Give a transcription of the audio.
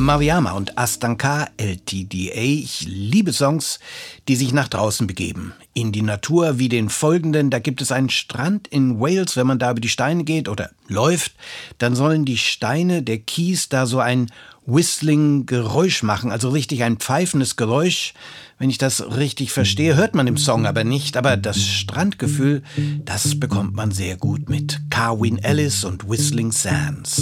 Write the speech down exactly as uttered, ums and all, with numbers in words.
Mariama und Astanka L T D A. Ich liebe Songs, die sich nach draußen begeben. In die Natur, wie den folgenden. Da gibt es einen Strand in Wales. Wenn man da über die Steine geht oder läuft, dann sollen die Steine, der Kies, da so ein Whistling-Geräusch machen. Also richtig ein pfeifendes Geräusch. Wenn ich das richtig verstehe, hört man im Song aber nicht. Aber das Strandgefühl, das bekommt man sehr gut mit. Carwyn Ellis und Whistling Sands.